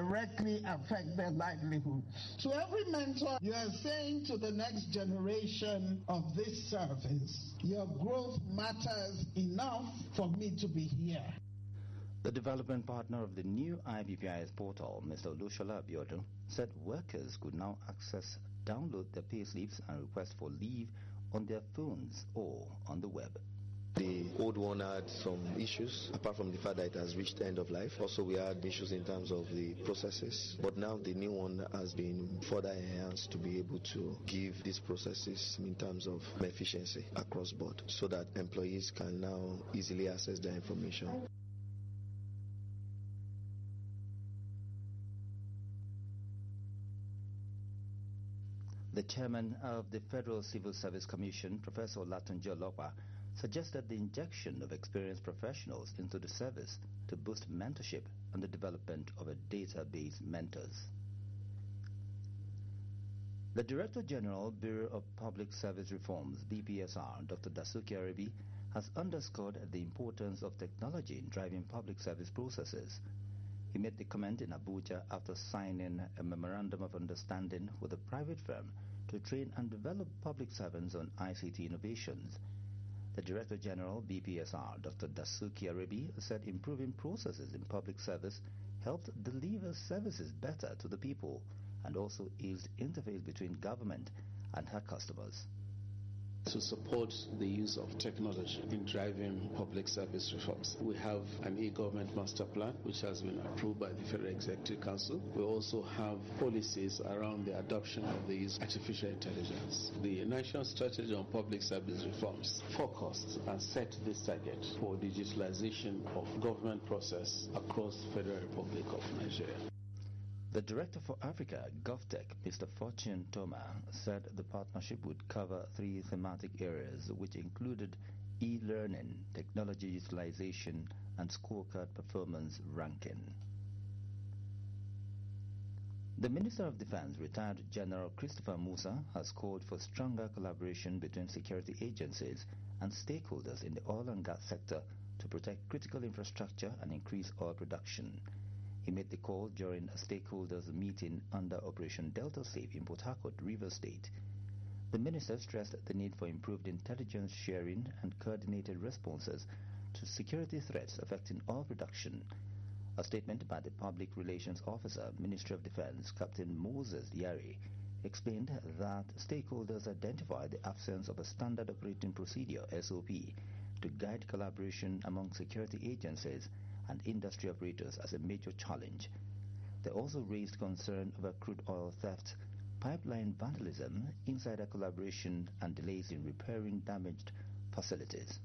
directly affect their livelihood. So every mentor, you are saying to the next generation of this service, your growth matters enough for me to be here. The development partner of the new IBPIS portal, Mr. Olushola Abiodun, said workers could now download their payslips and request for leave on their phones or on the web. The old one had some issues, apart from the fact that it has reached the end of life. Also, we had issues in terms of the processes. But now the new one has been further enhanced to be able to give these processes in terms of efficiency across board, so that employees can now easily access their information. The chairman of the Federal Civil Service Commission, Professor Olatunji Olopa, suggested the injection of experienced professionals into the service to boost mentorship and the development of a database mentors. The Director General, Bureau of Public Service Reforms, BPSR, Dr. Dasuki Arebi, has underscored the importance of technology in driving public service processes. He made the comment in Abuja after signing a memorandum of understanding with a private firm to train and develop public servants on ICT innovations. The Director General, BPSR, Dr. Dasuki Arebi, said improving processes in public service helped deliver services better to the people and also eased interface between government and her customers. To support the use of technology in driving public service reforms, we have an e-government master plan which has been approved by the Federal Executive Council. We also have policies around the adoption of the use of artificial intelligence. The National Strategy on Public Service Reforms focused and set this target for digitalization of government process across the Federal Republic of Nigeria. The Director for Africa, GovTech, Mr. Fortune Toma, said the partnership would cover 3 thematic areas, which included e-learning, technology utilization, and scorecard performance ranking. The Minister of Defense, retired General Christopher Musa, has called for stronger collaboration between security agencies and stakeholders in the oil and gas sector to protect critical infrastructure and increase oil production. He made the call during a stakeholders meeting under Operation Delta Safe in Port Harcourt, Rivers State. The minister stressed the need for improved intelligence sharing and coordinated responses to security threats affecting oil production. A statement by the Public Relations Officer, Ministry of Defense, Captain Moses Yari, explained that stakeholders identified the absence of a standard operating procedure, SOP, to guide collaboration among security agencies and industry operators as a major challenge. They also raised concern over crude oil theft, pipeline vandalism, insider collaboration, and delays in repairing damaged facilities.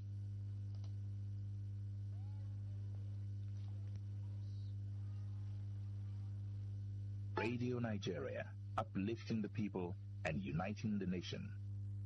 Radio Nigeria, uplifting the people and uniting the nation.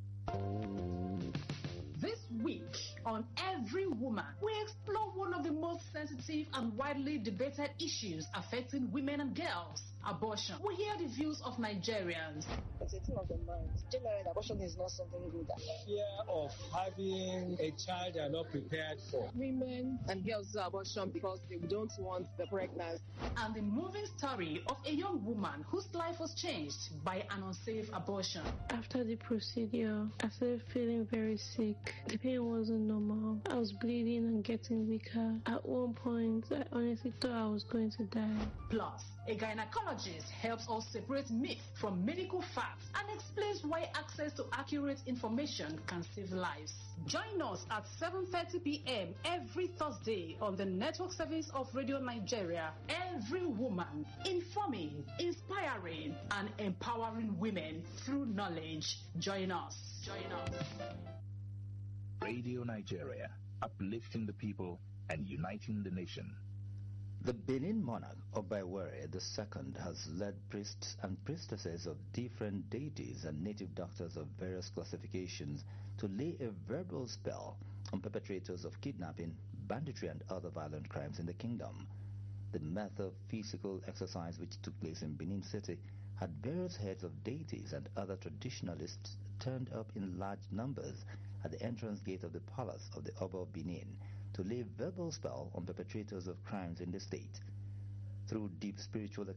This week on Every Woman, we explore one of the most sensitive and widely debated issues affecting women and girls, abortion. We hear the views of Nigerians. It's a thing of the mind. Generally, abortion is not something good. Fear of having a child they are not prepared for. Women and girls do abortion because they don't want the pregnancy. And the moving story of a young woman whose life was changed by an unsafe abortion. After the procedure, I started feeling very sick. The pain wasn't normal. I was bleeding and getting weaker. At one point, I honestly thought I was going to die. Plus, a gynecologist helps us separate myth from medical facts and explains why access to accurate information can save lives. Join us at 7:30 p.m. every Thursday on the network service of Radio Nigeria. Every Woman, informing, inspiring, and empowering women through knowledge. Join us. Join us. Radio Nigeria, uplifting the people and uniting the nation. The Benin monarch, Obaiwere II, has led priests and priestesses of different deities and native doctors of various classifications to lay a verbal spell on perpetrators of kidnapping, banditry, and other violent crimes in the kingdom. The method of physical exercise which took place in Benin City had various heads of deities and other traditionalists turned up in large numbers at the entrance gate of the palace of the Oba of Benin to lay verbal spell on perpetrators of crimes in the state. Through deep spiritual